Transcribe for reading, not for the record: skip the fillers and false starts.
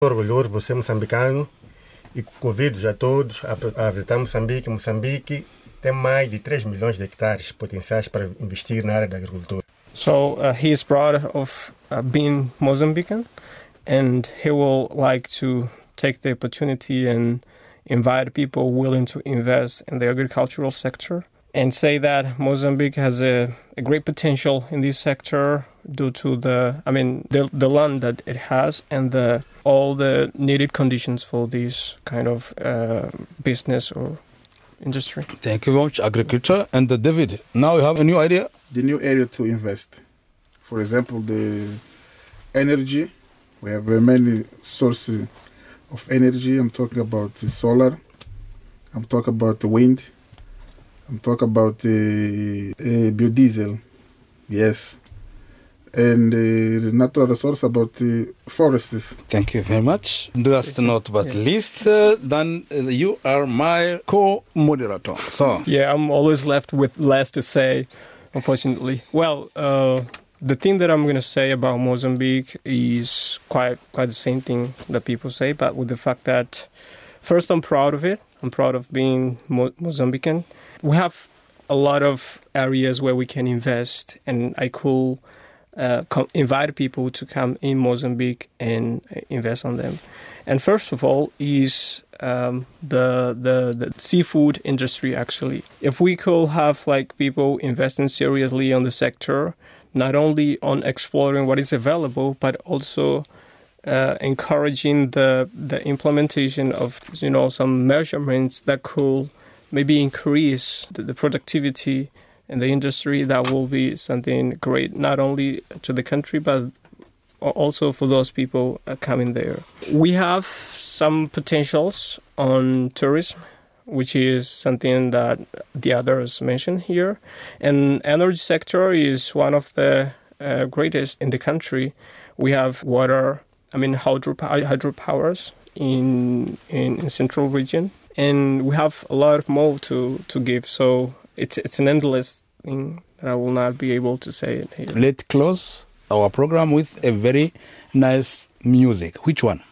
Orgulhoso por ser moçambicano e convido a todos a visitar Moçambique. Moçambique tem mais de 3 milhões de hectares potenciais para investir na área da agricultura. So he is proud of being Mozambican, and he will like to take the opportunity and invite people willing to invest in the agricultural sector and say that Mozambique has a great potential in this sector due to the land that it has and all the needed conditions for this kind of business or industry. Thank you very much, agriculture. And David, now you have a new idea? The new area to invest. For example, the energy. We have many sources of energy. I'm talking about the solar. I'm talking about the wind. I'm talking about the biodiesel. Yes. And the natural resource about the forests. Thank you very much. Last not but least, then you are my co-moderator. So yeah, I'm always left with less to say, unfortunately. Well, the thing that I'm going to say about Mozambique is quite the same thing that people say, but with the fact that first I'm proud of it. I'm proud of being Mozambican. We have a lot of areas where we can invest, and I could invite people to come in Mozambique and invest on them. And first of all is the seafood industry, actually. If we could have people investing seriously on the sector, not only on exploring what is available, but also encouraging the implementation of some measurements that could maybe increase the productivity in the industry, that will be something great, not only to the country, but also for those people coming there. We have some potentials on tourism, which is something that the others mentioned here. And energy sector is one of the greatest in the country. We have hydropowers in central region, and we have a lot more to give. So it's an endless thing that I will not be able to say it here. Let's close our program with a very nice music. Which one?